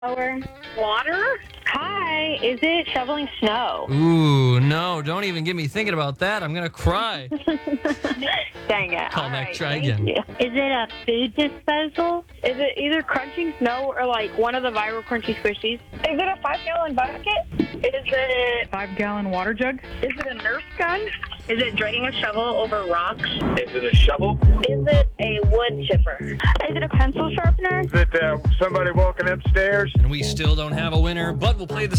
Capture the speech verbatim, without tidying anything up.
Water? Hi, is it shoveling snow? Ooh, no, don't even get me thinking about that. I'm going to cry. Dang it. Call All back, right, try thank again. you. Is it a food disposal? Is it either crunching snow or like one of the viral crunchy squishies? Is it a five-gallon bucket? Is it Five-gallon water jug? is it a Nerf gun? Is it dragging a shovel over rocks? Is it a shovel? Is it a wood chipper? Is it a pencil sharpener? Is it uh, somebody walking upstairs? And we still don't have a winner, but we'll play the